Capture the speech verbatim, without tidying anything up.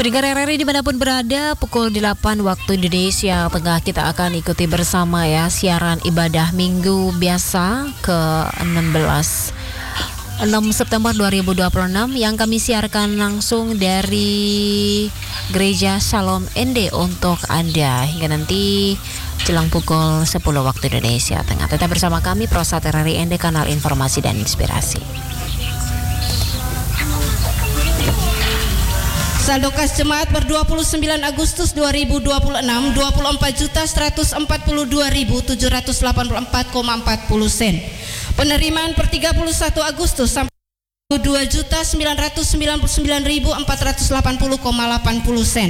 Pendengar R R I dimanapun berada, pukul delapan waktu Indonesia Tengah kita akan ikuti bersama ya siaran ibadah minggu biasa ke enam belas enam September dua ribu dua puluh enam yang kami siarkan langsung dari Gereja Shalom N D untuk Anda hingga nanti jelang pukul sepuluh waktu Indonesia Tengah. Tetap bersama kami Prosat R R I N D, kanal informasi dan inspirasi. Saldo kas jemaat per dua puluh sembilan Agustus dua ribu dua puluh enam dua puluh empat juta seratus empat puluh dua ribu tujuh ratus delapan puluh empat koma empat puluh sen. Penerimaan per tiga puluh satu Agustus sampai dua juta sembilan ratus sembilan puluh sembilan ribu empat ratus delapan puluh koma delapan puluh sen.